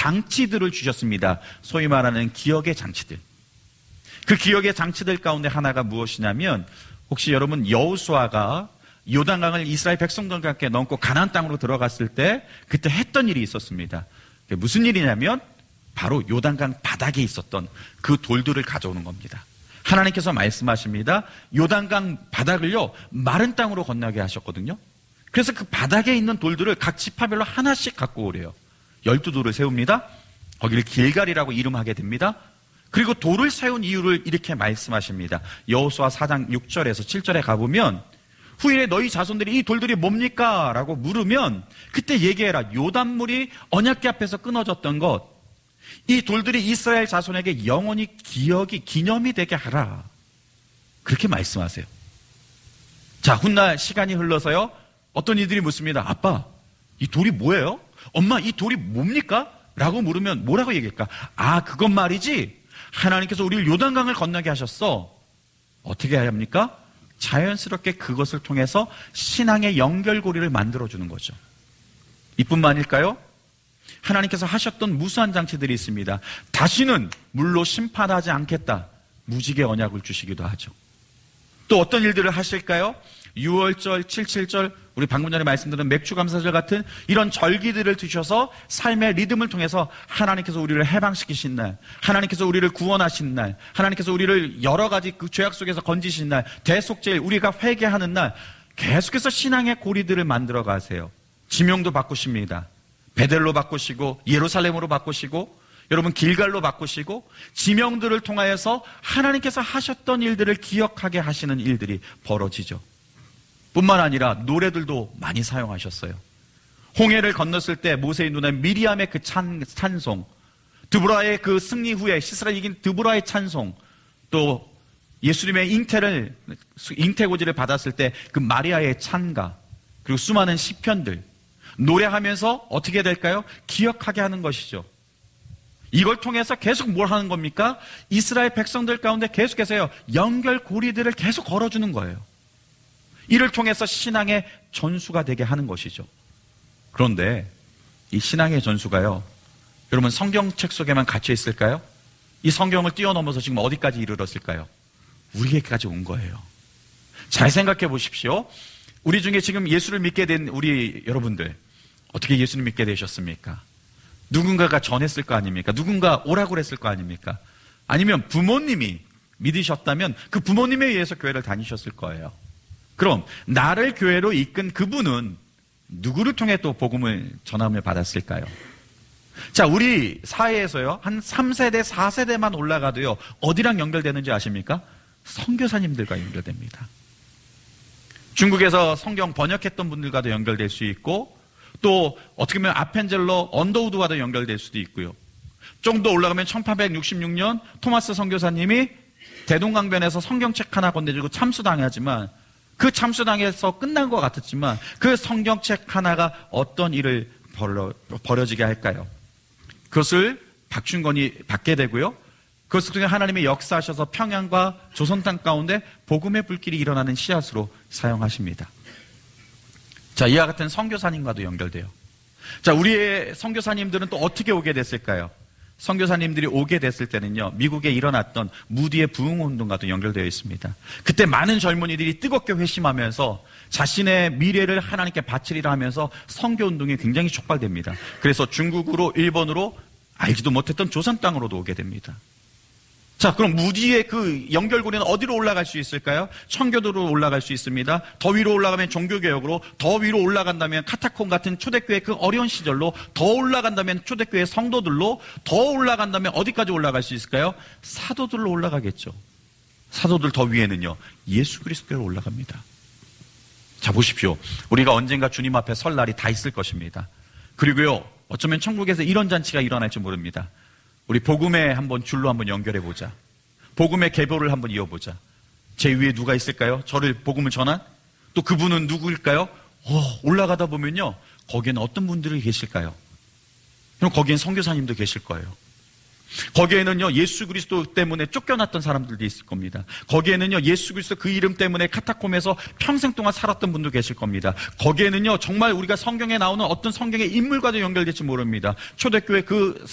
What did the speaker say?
장치들을 주셨습니다. 소위 말하는 기억의 장치들. 그 기억의 장치들 가운데 하나가 무엇이냐면, 혹시 여러분 여호수아가 요단강을 이스라엘 백성들과 함께 넘고 가나안 땅으로 들어갔을 때 그때 했던 일이 있었습니다. 그게 무슨 일이냐면 바로 요단강 바닥에 있었던 그 돌들을 가져오는 겁니다. 하나님께서 말씀하십니다. 요단강 바닥을요 마른 땅으로 건너게 하셨거든요. 그래서 그 바닥에 있는 돌들을 각 지파별로 하나씩 갖고 오래요. 12돌을 세웁니다. 거기를 길갈이라고 이름하게 됩니다. 그리고 돌을 세운 이유를 이렇게 말씀하십니다. 여호수아 4장 6절에서 7절에 가보면, 후일에 너희 자손들이 이 돌들이 뭡니까? 라고 물으면 그때 얘기해라. 요단물이 언약궤 앞에서 끊어졌던 것, 이 돌들이 이스라엘 자손에게 영원히 기념이 되게 하라. 그렇게 말씀하세요. 자, 훗날 시간이 흘러서요, 어떤 이들이 묻습니다. 아빠, 이 돌이 뭐예요? 엄마, 이 돌이 뭡니까? 라고 물으면 뭐라고 얘기할까? 아, 그것 말이지, 하나님께서 우리를 요단강을 건너게 하셨어. 어떻게 해야 합니까? 자연스럽게 그것을 통해서 신앙의 연결고리를 만들어주는 거죠. 이뿐만일까요? 하나님께서 하셨던 무수한 장치들이 있습니다. 다시는 물로 심판하지 않겠다, 무지개 언약을 주시기도 하죠. 또 어떤 일들을 하실까요? 6월절, 77절, 우리 방금 전에 말씀드린 맥주감사절 같은 이런 절기들을 두셔서 삶의 리듬을 통해서 하나님께서 우리를 해방시키신 날, 하나님께서 우리를 구원하신 날, 하나님께서 우리를 여러 가지 그 죄악 속에서 건지신 날, 대속죄일, 우리가 회개하는 날, 계속해서 신앙의 고리들을 만들어 가세요. 지명도 바꾸십니다. 베델로 바꾸시고, 예루살렘으로 바꾸시고, 여러분 길갈로 바꾸시고, 지명들을 통하여서 하나님께서 하셨던 일들을 기억하게 하시는 일들이 벌어지죠. 뿐만 아니라 노래들도 많이 사용하셨어요. 홍해를 건넜을 때 모세의 누나 미리암의 그 찬송, 드보라의 그 승리 후에 시스라를 이긴 드보라의 찬송, 또 예수님의 잉태고지를 받았을 때 그 마리아의 찬가, 그리고 수많은 시편들 노래하면서 어떻게 될까요? 기억하게 하는 것이죠. 이걸 통해서 계속 뭘 하는 겁니까? 이스라엘 백성들 가운데 계속해서요 연결고리들을 계속 걸어주는 거예요. 이를 통해서 신앙의 전수가 되게 하는 것이죠. 그런데 이 신앙의 전수가요, 여러분 성경책 속에만 갇혀 있을까요? 이 성경을 뛰어넘어서 지금 어디까지 이르렀을까요? 우리에게까지 온 거예요. 잘 생각해 보십시오. 우리 중에 지금 예수를 믿게 된 우리 여러분들, 어떻게 예수를 믿게 되셨습니까? 누군가가 전했을 거 아닙니까? 누군가 오라고 그랬을 거 아닙니까? 아니면 부모님이 믿으셨다면 그 부모님에 의해서 교회를 다니셨을 거예요. 그럼 나를 교회로 이끈 그분은 누구를 통해 또 복음을 전함을 받았을까요? 자, 우리 사회에서요 한 3세대, 4세대만 올라가도요 어디랑 연결되는지 아십니까? 선교사님들과 연결됩니다. 중국에서 성경 번역했던 분들과도 연결될 수 있고, 또 어떻게 보면 아펜젤러 언더우드와도 연결될 수도 있고요. 좀 더 올라가면 1866년 토마스 선교사님이 대동강변에서 성경책 하나 건네주고 참수당하지만, 그 참수당에서 끝난 것 같았지만 그 성경책 하나가 어떤 일을 벌어지게 할까요? 그것을 박춘건이 받게 되고요, 그것을 통해 하나님의 역사하셔서 평양과 조선 땅 가운데 복음의 불길이 일어나는 씨앗으로 사용하십니다. 자, 이와 같은 선교사님과도 연결돼요. 자, 우리의 선교사님들은 또 어떻게 오게 됐을까요? 선교사님들이 오게 됐을 때는요, 미국에 일어났던 무디의 부흥운동과도 연결되어 있습니다. 그때 많은 젊은이들이 뜨겁게 회심하면서 자신의 미래를 하나님께 바치리라 하면서 선교운동이 굉장히 촉발됩니다. 그래서 중국으로, 일본으로, 알지도 못했던 조선 땅으로도 오게 됩니다. 자, 그럼 무디의 그 연결고리는 어디로 올라갈 수 있을까요? 청교도로 올라갈 수 있습니다. 더 위로 올라가면 종교개혁으로, 더 위로 올라간다면 카타콤 같은 초대교회 그 어려운 시절로, 더 올라간다면 초대교회 성도들로, 더 올라간다면 어디까지 올라갈 수 있을까요? 사도들로 올라가겠죠. 사도들 더 위에는요 예수 그리스도로 올라갑니다. 자, 보십시오. 우리가 언젠가 주님 앞에 설 날이 다 있을 것입니다. 그리고요, 어쩌면 천국에서 이런 잔치가 일어날지 모릅니다. 우리 복음의 한번 줄로 한번 연결해 보자. 복음의 계보를 한번 이어보자. 제 위에 누가 있을까요? 저를 복음을 전한? 또 그분은 누구일까요? 올라가다 보면요, 거기에는 어떤 분들이 계실까요? 그럼 거기엔 선교사님도 계실 거예요. 거기에는요 예수 그리스도 때문에 쫓겨났던 사람들도 있을 겁니다. 거기에는요 예수 그리스도 그 이름 때문에 카타콤에서 평생 동안 살았던 분도 계실 겁니다. 거기에는요 정말 우리가 성경에 나오는 어떤 성경의 인물과도 연결될지 모릅니다. 초대교회 그